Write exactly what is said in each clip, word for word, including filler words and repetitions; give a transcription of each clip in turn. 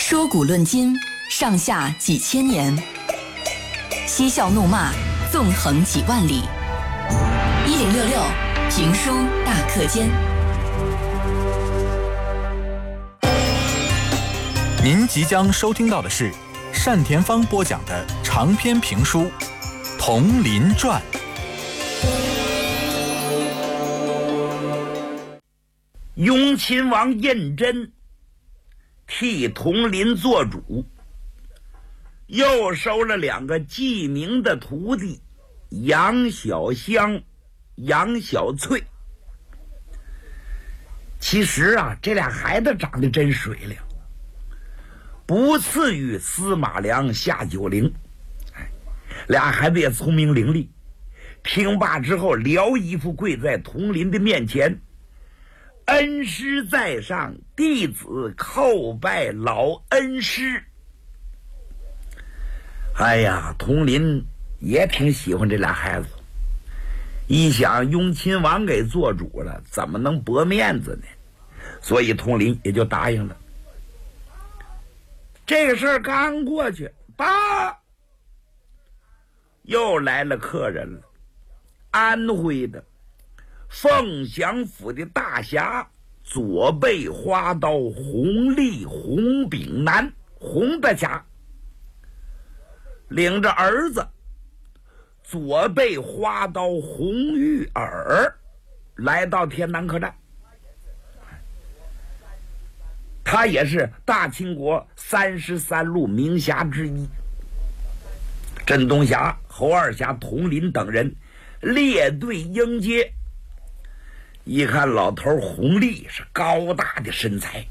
说古论今，上下几千年；嬉笑怒骂，纵横几万里。一零六六评书大课间。 您即将收听到的是单田芳播讲的长篇评书《铜林传》。 雍亲王胤禛替铜林做主，又收了两个记名的徒弟，杨小香、杨小翠。其实啊，这俩孩子长得真水灵，不次于司马良、夏九龄。哎，俩孩子也聪明伶俐。听罢之后，撩衣服跪在铜林的面前，恩师在上，弟子叩拜老恩师。哎呀，铜林也挺喜欢这俩孩子，一想雍亲王给做主了，怎么能驳面子呢？所以铜林也就答应了。这个事儿刚过去，叭，又来了客人了。安徽的凤翔府的大侠左背花刀洪立洪炳南，洪大侠领着儿子左背花刀洪玉儿来到天南客栈。他也是大清国三十三路名侠之一。镇东侠、侯二侠、铜林等人列队迎接。一看老头洪立是高大的身材，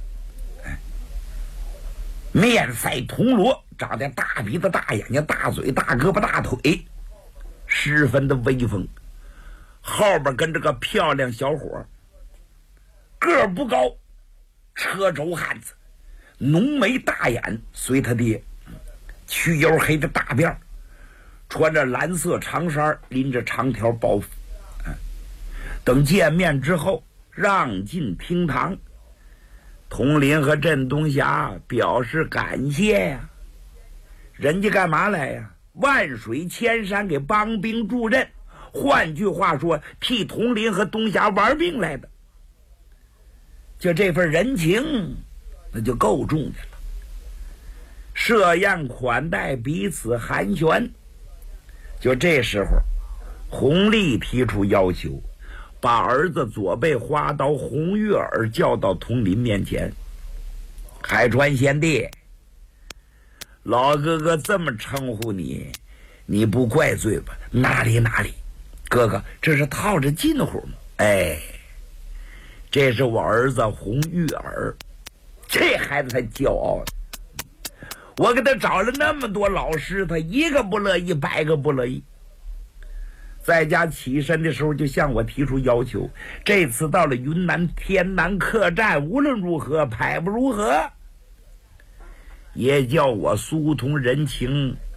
面赛铜锣，长得大鼻子大眼睛大嘴大胳膊大腿，十分的威风。后边跟着个漂亮小伙，个儿不高，车轴汉子，浓眉大眼，随他爹，去油黑的大辫，穿着蓝色长衫，拎着长条包袱。等见面之后，让进厅堂。铜林和镇东侠表示感谢呀、啊，人家干嘛来呀、啊？万水千山给帮兵助阵，换句话说，替铜林和东侠玩命来的。就这份人情，那就够重的了。设宴款待，彼此寒暄。就这时候，洪立提出要求，把儿子左背花刀洪玉儿叫到铜林面前。海川贤弟，老哥哥这么称呼你，你不怪罪吧？哪里哪里，哥哥这是套着近乎吗？哎，这是我儿子洪玉儿，这孩子才骄傲呢。我给他找了那么多老师，他一个不乐意，百个不乐意。在家起身的时候就向我提出要求，这次到了云南天南客栈，无论如何排不如何，也叫我疏通人情，